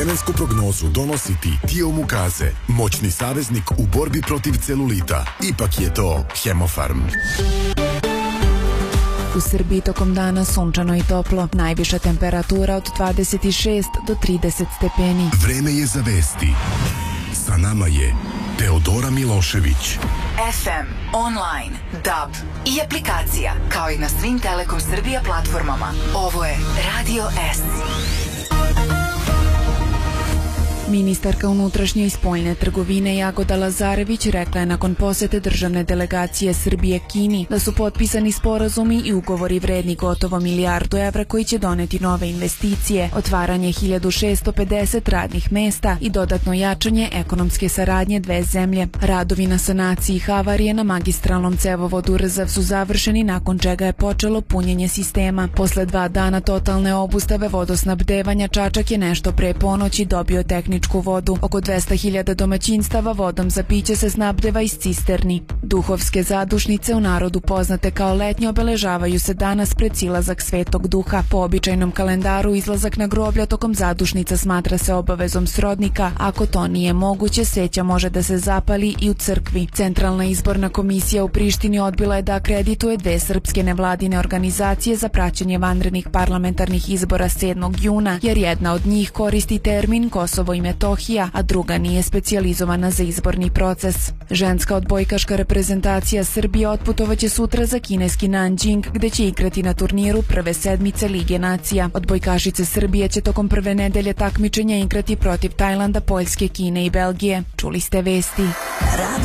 Vremensku prognozu donosi ti Tio Mukaze, moćni saveznik u borbi protiv celulita. Ipak je to Hemofarm. U Srbiji tokom dana sunčano i toplo. Najviša temperatura od 26 do 30 stepeni. Vreme je za vesti. Sa nama je Teodora Milošević. FM, online, DAB i aplikacija, kao i na svim Telekom Srbija platformama. Ovo je Radio S. Ministarka unutrašnje i spoljne trgovine Jagoda Lazarević rekla je nakon posete državne delegacije Srbije Kini da su potpisani sporazumi i ugovori vredni gotovo milijardu evra koji će doneti nove investicije, otvaranje 1650 radnih mesta i dodatno jačanje ekonomske saradnje dve zemlje. Radovi na sanaciji havarije na magistralnom cevovodu Rzav su završeni, nakon čega je počelo punjenje sistema. Posle 2 dana totalne obustave vodosnabdevanja Čačak je nešto pre ponoći dobio tehničku vodu. Oko 200.000 domaćinstava vodom za piće se snabdeva iz cisterni. Duhovske zadušnice, u narodu poznate kao letnje, obeležavaju se danas pred silazak Svetog Duha. Po običajnom kalendaru izlazak na groblja tokom zadušnica smatra se obavezom srodnika. Ako to nije moguće, sveća može da se zapali i u crkvi. Centralna izborna komisija u Prištini odbila je da akredituje 2 srpske nevladine organizacije za praćenje vanrednih parlamentarnih izbora 7. juna, jer jedna od njih koristi termin Kosovo i Metohija, a druga nije specijalizovana za izborni proces. Ženska odbojkaška reprezentacija Srbije otputovaće sutra za kineski Nanjing, gde će igrati na turniru prve sedmice Lige nacija. Odbojkašice Srbije će tokom prve nedelje takmičenja igrati protiv Tajlanda, Poljske, Kine i Belgije. Čuli ste vesti.